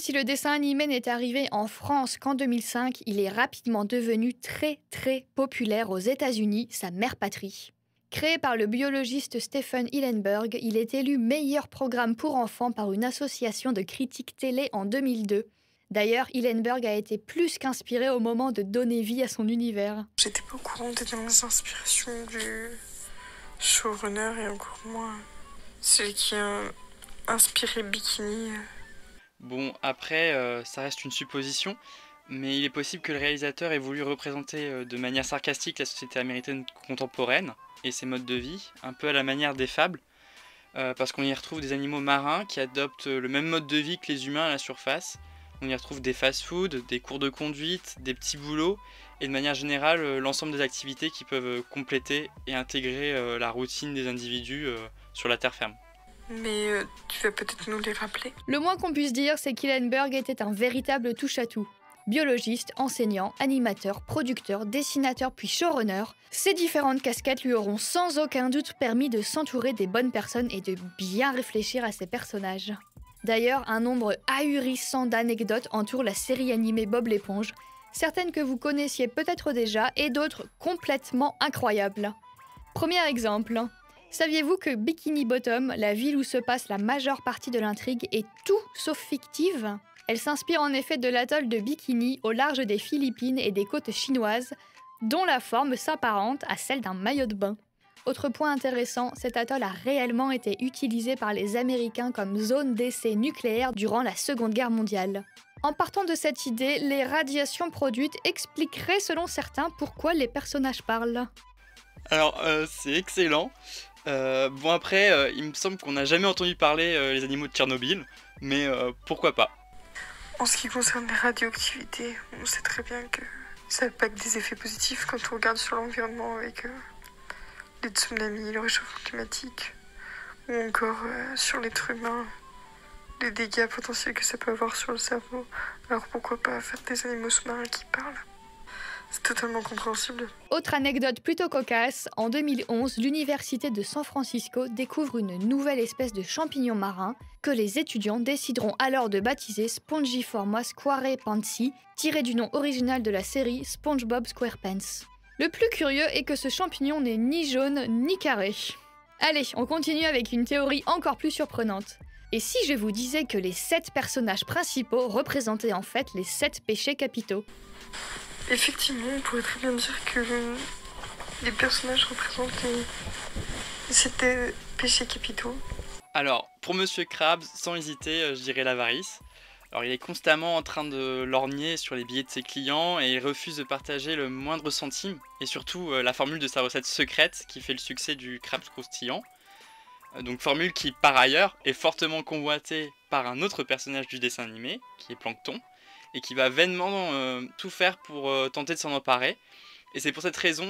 si le dessin animé n'est arrivé en France qu'en 2005, il est rapidement devenu très très populaire aux États-Unis, sa mère patrie. Créé par le biologiste Stephen Hillenburg, il est élu meilleur programme pour enfants par une association de critiques télé en 2002. D'ailleurs, Hillenburg a été plus qu'inspiré au moment de donner vie à son univers. J'étais pas au courant des inspirations du showrunner et encore moins celui qui a inspiré Bikini. Bon, après, ça reste une supposition, mais il est possible que le réalisateur ait voulu représenter de manière sarcastique la société américaine contemporaine et ses modes de vie, un peu à la manière des fables, parce qu'on y retrouve des animaux marins qui adoptent le même mode de vie que les humains à la surface. On y retrouve des fast-food, des cours de conduite, des petits boulots, et de manière générale, l'ensemble des activités qui peuvent compléter et intégrer la routine des individus sur la terre ferme. Mais tu vas peut-être nous les rappeler. Le moins qu'on puisse dire, c'est qu'Hillenburg était un véritable touche-à-tout. Biologiste, enseignant, animateur, producteur, dessinateur puis showrunner, ces différentes casquettes lui auront sans aucun doute permis de s'entourer des bonnes personnes et de bien réfléchir à ses personnages. D'ailleurs, un nombre ahurissant d'anecdotes entourent la série animée Bob l'éponge, certaines que vous connaissiez peut-être déjà et d'autres complètement incroyables. Premier exemple, saviez-vous que Bikini Bottom, la ville où se passe la majeure partie de l'intrigue, est tout sauf fictive ? Elle s'inspire en effet de l'atoll de Bikini au large des Philippines et des côtes chinoises, dont la forme s'apparente à celle d'un maillot de bain. Autre point intéressant, cet atoll a réellement été utilisé par les Américains comme zone d'essai nucléaire durant la Seconde Guerre mondiale. En partant de cette idée, les radiations produites expliqueraient selon certains pourquoi les personnages parlent. Alors, c'est excellent. Bon après, il me semble qu'on n'a jamais entendu parler les animaux de Tchernobyl, mais pourquoi pas. En ce qui concerne les radioactivités, on sait très bien que ça n'a pas que des effets positifs quand on regarde sur l'environnement avec les tsunamis, le réchauffement climatique, ou encore sur l'être humain, les dégâts potentiels que ça peut avoir sur le cerveau. Alors pourquoi pas faire des animaux sous-marins qui parlent ? C'est totalement compréhensible. Autre anecdote plutôt cocasse, en 2011, l'université de San Francisco découvre une nouvelle espèce de champignon marin que les étudiants décideront alors de baptiser Spongiforma squarepansi, tiré du nom original de la série SpongeBob SquarePants. Le plus curieux est que ce champignon n'est ni jaune ni carré. Allez, on continue avec une théorie encore plus surprenante. Et si je vous disais que les 7 personnages principaux représentaient en fait les 7 péchés capitaux ? Effectivement, on pourrait très bien dire que les personnages représentent les 7 péchés capitaux. Alors, pour Monsieur Krabs, sans hésiter, je dirais l'avarice. Alors, il est constamment en train de lorgner sur les billets de ses clients et il refuse de partager le moindre centime. Et surtout, la formule de sa recette secrète qui fait le succès du Krabs croustillant. Donc, formule qui, par ailleurs, est fortement convoitée par un autre personnage du dessin animé, qui est Plankton, et qui va vainement tout faire pour tenter de s'en emparer. Et c'est pour cette raison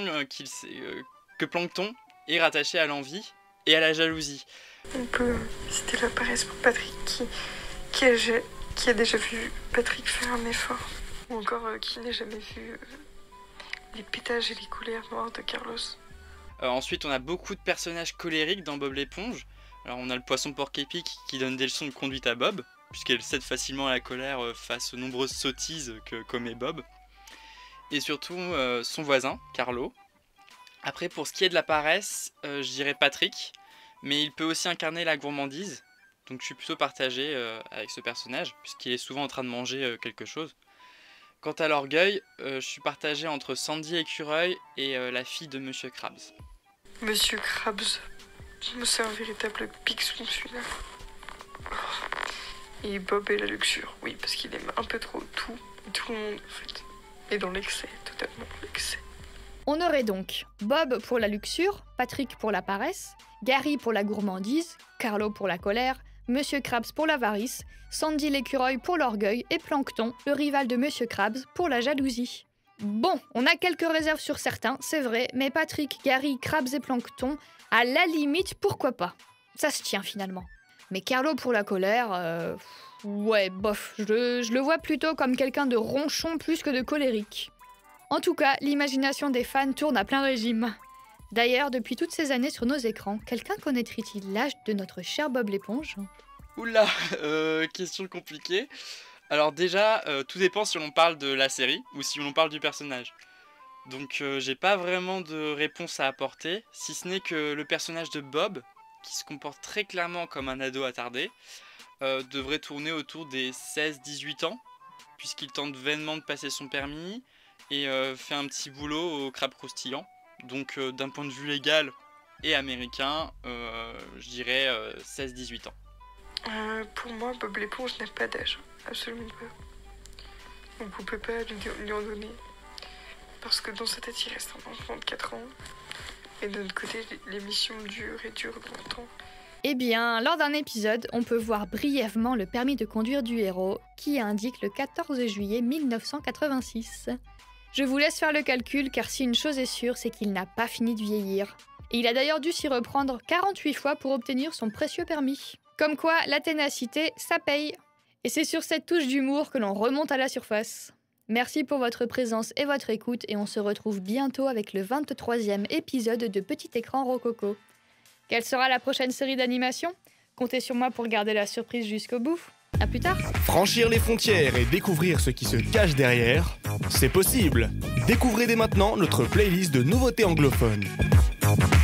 que Plankton est rattaché à l'envie et à la jalousie. On peut citer la paresse pour Patrick qui a déjà vu Patrick faire un effort. Ou encore qui n'a jamais vu les pétages et les colères noires de Carlos. Ensuite, on a beaucoup de personnages colériques dans Bob l'éponge. Alors, on a le poisson porc-épic qui donne des leçons de conduite à Bob, puisqu'elle cède facilement à la colère face aux nombreuses sottises que commet Bob. Et surtout, son voisin, Carlo. Après, pour ce qui est de la paresse, je dirais Patrick, mais il peut aussi incarner la gourmandise. Donc je suis plutôt partagé avec ce personnage, puisqu'il est souvent en train de manger quelque chose. Quant à l'orgueil, je suis partagé entre Sandy Écureuil et la fille de Monsieur Krabs. Monsieur Krabs, c'est un véritable pixon celui-là. Et Bob et la luxure, oui, parce qu'il aime un peu trop tout le monde en fait. Et dans l'excès, totalement l'excès. On aurait donc Bob pour la luxure, Patrick pour la paresse, Gary pour la gourmandise, Carlo pour la colère, Monsieur Krabs pour l'avarice, Sandy l'écureuil pour l'orgueil et Plankton, le rival de Monsieur Krabs, pour la jalousie. Bon, on a quelques réserves sur certains, c'est vrai, mais Patrick, Gary, Krabs et Plankton, à la limite, pourquoi pas ? Ça se tient finalement. Mais Carlo pour la colère, ouais, bof, je le vois plutôt comme quelqu'un de ronchon plus que de colérique. En tout cas, l'imagination des fans tourne à plein régime. D'ailleurs, depuis toutes ces années sur nos écrans, quelqu'un connaîtrait-il l'âge de notre cher Bob l'éponge ? Oula, question compliquée. Alors déjà, tout dépend si on parle de la série ou si on parle du personnage. Donc j'ai pas vraiment de réponse à apporter, si ce n'est que le personnage de Bob, qui se comporte très clairement comme un ado attardé, devrait tourner autour des 16-18 ans, puisqu'il tente vainement de passer son permis et fait un petit boulot au crabe croustillant. Donc d'un point de vue légal et américain, je dirais 16-18 ans. Pour moi, Bob l'éponge n'a pas d'âge, absolument pas. Donc on peut pas lui en donner. Parce que dans sa tête, il reste un enfant de 4 ans. Et de notre côté, l'émission dure et dure longtemps. Eh bien, lors d'un épisode, on peut voir brièvement le permis de conduire du héros, qui indique le 14 juillet 1986. Je vous laisse faire le calcul, car si une chose est sûre, c'est qu'il n'a pas fini de vieillir. Et il a d'ailleurs dû s'y reprendre 48 fois pour obtenir son précieux permis. Comme quoi, la ténacité, ça paye. Et c'est sur cette touche d'humour que l'on remonte à la surface. Merci pour votre présence et votre écoute, et on se retrouve bientôt avec le 23e épisode de Petit Écran Rococo. Quelle sera la prochaine série d'animation ? Comptez sur moi pour garder la surprise jusqu'au bout. À plus tard. Franchir les frontières et découvrir ce qui se cache derrière, c'est possible. Découvrez dès maintenant notre playlist de nouveautés anglophones.